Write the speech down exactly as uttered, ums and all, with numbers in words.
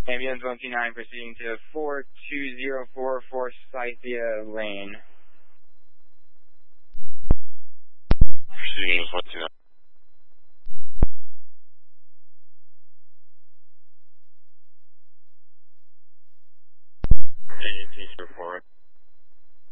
Ambulance one two nine proceeding to four two zero four Forsythia Lane. Proceeding one two nine. eighteen zero four.